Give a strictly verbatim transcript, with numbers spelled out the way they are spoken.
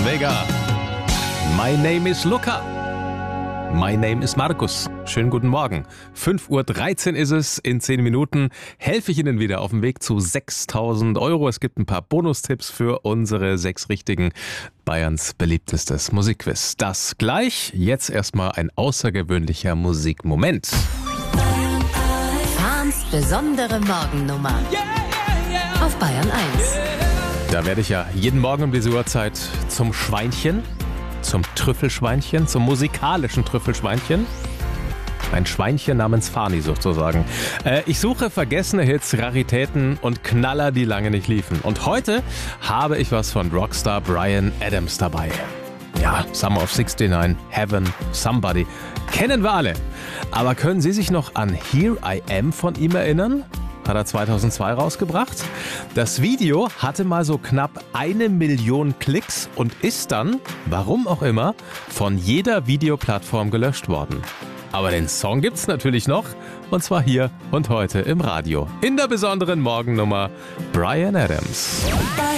Vega. My name is Luca. My name is Markus. Schönen guten Morgen. fünf Uhr dreizehn ist es. In zehn Minuten helfe ich Ihnen wieder auf dem Weg zu sechstausend Euro. Es gibt ein paar Bonustipps für unsere sechs Richtigen. Bayerns beliebtestes Musikquiz. Das gleich. Jetzt erstmal ein außergewöhnlicher Musikmoment. Fahns besondere Morgennummer. Auf Bayern eins. Da werde ich ja jeden Morgen um diese Uhrzeit zum Schweinchen, zum Trüffelschweinchen, zum musikalischen Trüffelschweinchen. Ein Schweinchen namens Fani sozusagen. Äh, ich suche vergessene Hits, Raritäten und Knaller, die lange nicht liefen. Und heute habe ich was von Rockstar Bryan Adams dabei. Ja, Summer of sixty-nine, Heaven, Somebody. Kennen wir alle. Aber können Sie sich noch an Here I Am von ihm erinnern? Hat er zweitausendzwei rausgebracht. Das Video hatte mal so knapp eine Million Klicks und ist dann, warum auch immer, von jeder Videoplattform gelöscht worden. Aber den Song gibt's natürlich noch, und zwar hier und heute im Radio. In der besonderen Morgennummer Bryan Adams.